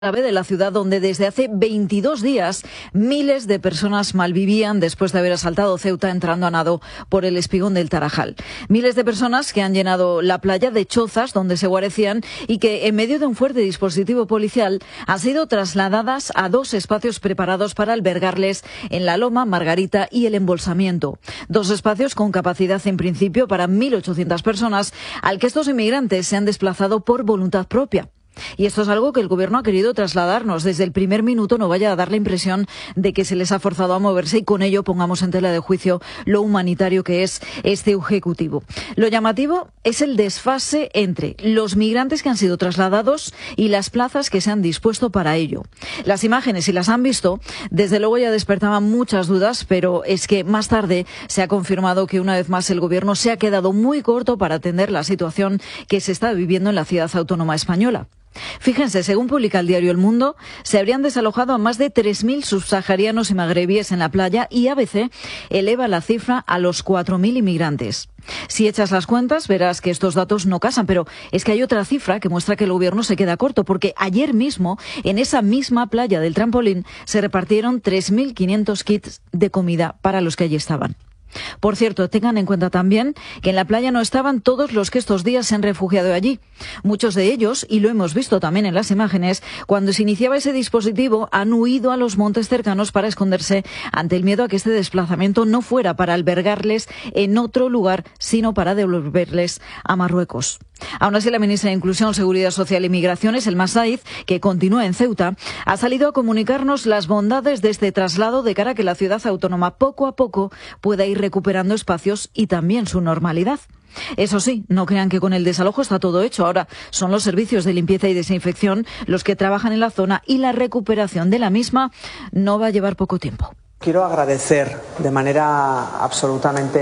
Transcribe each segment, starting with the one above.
De la ciudad donde desde hace 22 días miles de personas malvivían después de haber asaltado Ceuta entrando a nado por el espigón del Tarajal. Miles de personas que han llenado la playa de chozas donde se guarecían y que en medio de un fuerte dispositivo policial han sido trasladadas a dos espacios preparados para albergarles en La Loma, Margarita y El Embolsamiento. Dos espacios con capacidad en principio para 1.800 personas al que estos inmigrantes se han desplazado por voluntad propia. Y esto es algo que el Gobierno ha querido trasladarnos desde el primer minuto, no vaya a dar la impresión de que se les ha forzado a moverse y con ello pongamos en tela de juicio lo humanitario que es este Ejecutivo. Lo llamativo es el desfase entre los migrantes que han sido trasladados y las plazas que se han dispuesto para ello. Las imágenes, si las han visto, desde luego ya despertaban muchas dudas, pero es que más tarde se ha confirmado que una vez más el Gobierno se ha quedado muy corto para atender la situación que se está viviendo en la ciudad autónoma española. Fíjense, según publica el diario El Mundo, se habrían desalojado a más de 3.000 subsaharianos y magrebíes en la playa y ABC eleva la cifra a los 4.000 inmigrantes. Si echas las cuentas, verás que estos datos no casan, pero es que hay otra cifra que muestra que el Gobierno se queda corto, porque ayer mismo, en esa misma playa del Trampolín, se repartieron 3.500 kits de comida para los que allí estaban. Por cierto, tengan en cuenta también que en la playa no estaban todos los que estos días se han refugiado allí. Muchos de ellos, y lo hemos visto también en las imágenes, cuando se iniciaba ese dispositivo han huido a los montes cercanos para esconderse ante el miedo a que este desplazamiento no fuera para albergarles en otro lugar, sino para devolverles a Marruecos. Aún así, la ministra de Inclusión, Seguridad Social y Migraciones, Elma Saíz, que continúa en Ceuta, ha salido a comunicarnos las bondades de este traslado de cara a que la ciudad autónoma poco a poco pueda ir recuperando espacios y también su normalidad. Eso sí, no crean que con el desalojo está todo hecho. Ahora son los servicios de limpieza y desinfección los que trabajan en la zona y la recuperación de la misma no va a llevar poco tiempo. Quiero agradecer de manera absolutamente,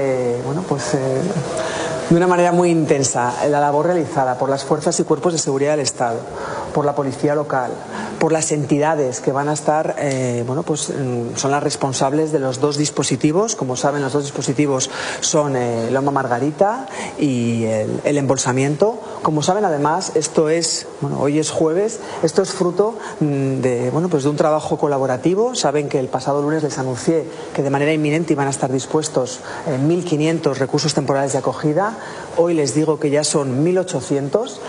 de una manera muy intensa la labor realizada por las fuerzas y cuerpos de seguridad del Estado, por la policía local, por las entidades que van a estar, son las responsables de los dos dispositivos. Como saben, los dos dispositivos son Loma Margarita y el Embolsamiento. Como saben, además, esto es, hoy es jueves, esto es fruto de un trabajo colaborativo. Saben que el pasado lunes les anuncié que de manera inminente iban a estar dispuestos 1.500 recursos temporales de acogida. Hoy les digo que ya son 1.800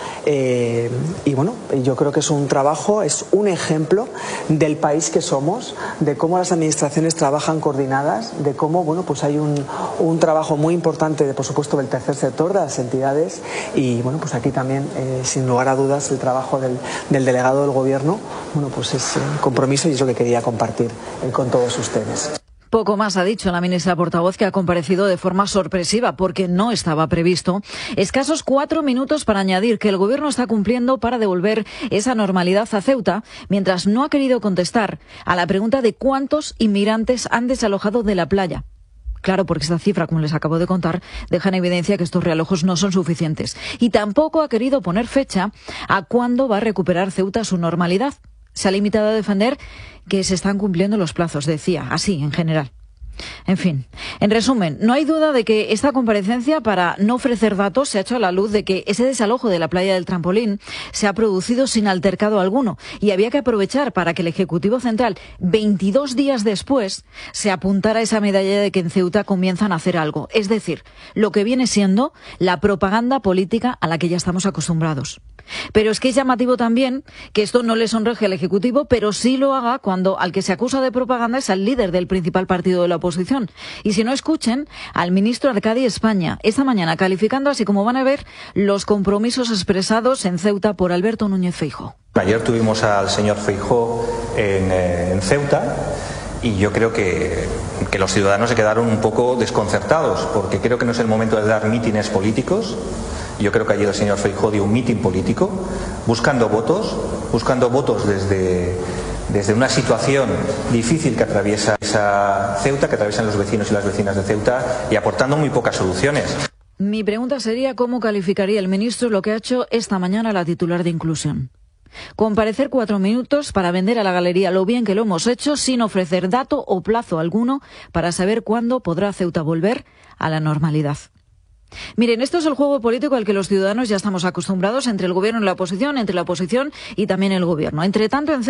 yo creo que es un trabajo, es un ejemplo del país que somos, de cómo las administraciones trabajan coordinadas, de cómo hay un trabajo muy importante, por supuesto, del tercer sector, de las entidades y aquí también, sin lugar a dudas, el trabajo del delegado del Gobierno, es un compromiso y es lo que quería compartir con todos ustedes. Poco más ha dicho la ministra portavoz, que ha comparecido de forma sorpresiva porque no estaba previsto. Escasos 4 minutos para añadir que el Gobierno está cumpliendo para devolver esa normalidad a Ceuta, mientras no ha querido contestar a la pregunta de cuántos inmigrantes han desalojado de la playa. Claro, porque esta cifra, como les acabo de contar, deja en evidencia que estos realojos no son suficientes. Y tampoco ha querido poner fecha a cuándo va a recuperar Ceuta su normalidad. Se ha limitado a defender que se están cumpliendo los plazos, decía, así en general. En fin, en resumen, no hay duda de que esta comparecencia, para no ofrecer datos, se ha hecho a la luz de que ese desalojo de la playa del Trampolín se ha producido sin altercado alguno y había que aprovechar para que el Ejecutivo Central, 22 días después, se apuntara a esa medalla de que en Ceuta comienzan a hacer algo. Es decir, lo que viene siendo la propaganda política a la que ya estamos acostumbrados. Pero es que es llamativo también que esto no le sonroje al Ejecutivo, pero sí lo haga cuando al que se acusa de propaganda es al líder del principal partido de la oposición. Y si no, escuchen al ministro Arcadi España esta mañana calificando, así como van a ver, los compromisos expresados en Ceuta por Alberto Núñez Feijóo. Ayer tuvimos al señor Feijóo en Ceuta y yo creo que los ciudadanos se quedaron un poco desconcertados, porque creo que no es el momento de dar mítines políticos. Yo creo que ayer el señor Feijóo dio un mitin político buscando votos desde una situación difícil que atraviesa esa Ceuta, que atraviesan los vecinos y las vecinas de Ceuta, y aportando muy pocas soluciones. Mi pregunta sería cómo calificaría el ministro lo que ha hecho esta mañana la titular de Inclusión. Comparecer 4 minutos para vender a la galería lo bien que lo hemos hecho, sin ofrecer dato o plazo alguno para saber cuándo podrá Ceuta volver a la normalidad. Miren, esto es el juego político al que los ciudadanos ya estamos acostumbrados entre el gobierno y la oposición, entre la oposición y también el gobierno. Entre tanto, en